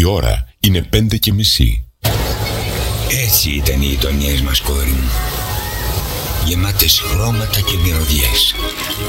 ώρα είναι 5:30. Έτσι ήταν οι γειτονιές μας, κόρη μου. Γεμάτες χρώματα και μυρωδιές.